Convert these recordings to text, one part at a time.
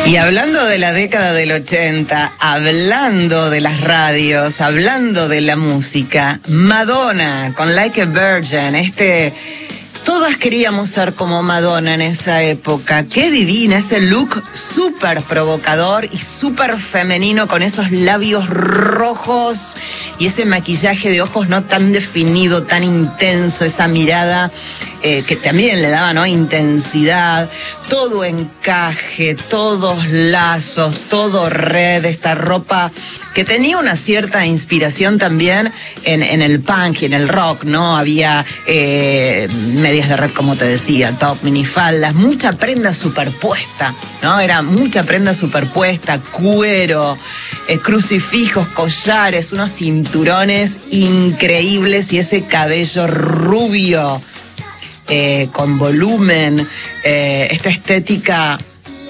Y hablando de la década del 80, hablando de las radios, hablando de la música, Madonna con Like a Virgin, todas queríamos ser como Madonna en esa época. Qué divina, ese look súper provocador y súper femenino con esos labios rojos y ese maquillaje de ojos no tan definido, tan intenso, esa mirada que también le daba, ¿no?, intensidad, todo encaje, todos lazos, todo red, esta ropa que tenía una cierta inspiración también en el punk y en el rock, ¿no? Había medias de red, como te decía, top, minifaldas, mucha prenda superpuesta, ¿no? Era mucha prenda superpuesta, cuero, crucifijos, collares, unos cinturones increíbles y ese cabello rubio con volumen, esta estética,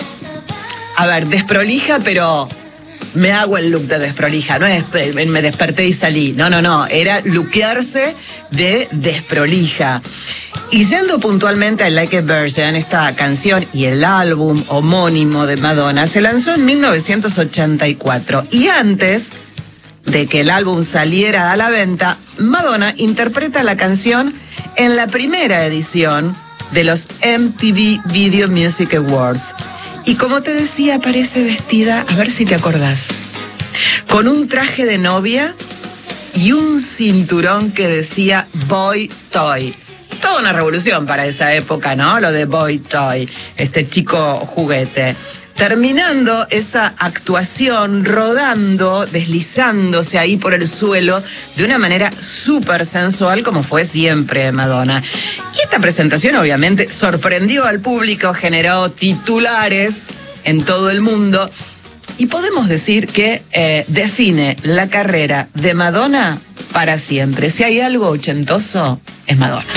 a ver, desprolija, pero me hago el look de desprolija, no es me desperté y salí, no, era lookearse de desprolija. Y yendo puntualmente a Like a Virgin, esta canción y el álbum homónimo de Madonna se lanzó en 1984 y antes de que el álbum saliera a la venta, Madonna interpreta la canción en la primera edición de los MTV Video Music Awards. Y como te decía, aparece vestida, a ver si te acordás, con un traje de novia y un cinturón que decía Boy Toy. Toda una revolución para esa época, ¿no? Lo de Boy Toy, este chico juguete. Terminando esa actuación, rodando, deslizándose ahí por el suelo de una manera súper sensual, como fue siempre Madonna. Y esta presentación obviamente sorprendió al público, generó titulares en todo el mundo y podemos decir que define la carrera de Madonna para siempre. Si hay algo ochentoso, es Madonna.